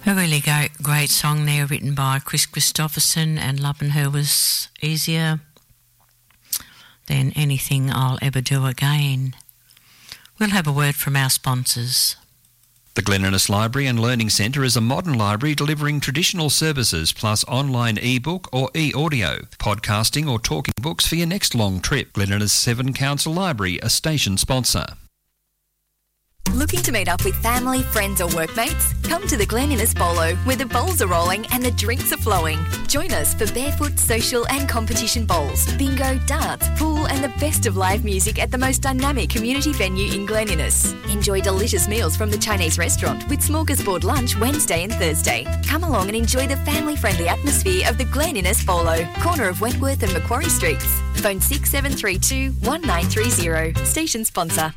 A really great song there, written by Chris Christopherson, and Loving Her was easier than anything I'll ever do again. We'll have a word from our sponsors. The Glen Innes Library and Learning Centre is a modern library delivering traditional services plus online e-book or e-audio, podcasting or talking books for your next long trip. Glen Innes Seven Council Library, a station sponsor. Looking to meet up with family, friends or workmates? Come to the Glen Innes Bolo, where the bowls are rolling and the drinks are flowing. Join us for barefoot, social and competition bowls, bingo, darts, pool and the best of live music at the most dynamic community venue in Glen Innes. Enjoy delicious meals from the Chinese restaurant with smorgasbord lunch Wednesday and Thursday. Come along and enjoy the family-friendly atmosphere of the Glen Innes Bolo, corner of Wentworth and Macquarie Streets. Phone 6732 1930. Station sponsor.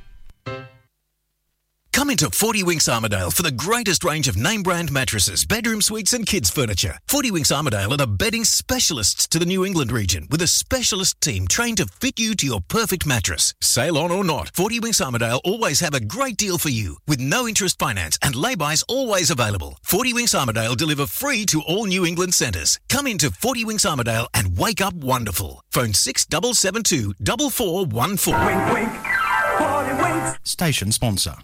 Come into 40 Winks Armidale for the greatest range of name-brand mattresses, bedroom suites and kids' furniture. 40 Winks Armidale are the bedding specialists to the New England region, with a specialist team trained to fit you to your perfect mattress. Sale on or not, 40 Winks Armidale always have a great deal for you, with no interest finance and lay-bys always available. 40 Winks Armidale deliver free to all New England centres. Come into 40 Winks Armidale and wake up wonderful. Phone 6772 4414. Wink, wink. 40 Winks. Station sponsor.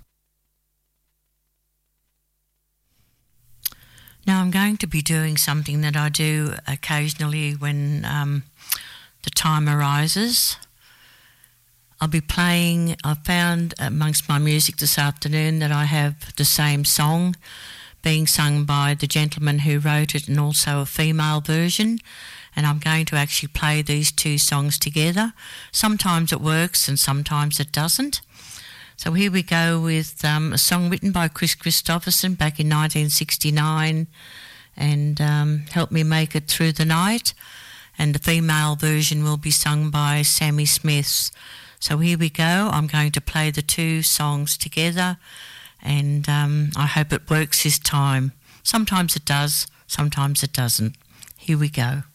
Now I'm going to be doing something that I do occasionally when the time arises. I'll be playing, I found amongst my music this afternoon that I have the same song being sung by the gentleman who wrote it and also a female version, and I'm going to actually play these two songs together. Sometimes it works and sometimes it doesn't. So here we go with a song written by Chris Christopherson back in 1969 and Help Me Make It Through the Night. And the female version will be sung by Sammy Smith. So here we go. I'm going to play the two songs together and I hope it works this time. Sometimes it does, sometimes it doesn't. Here we go.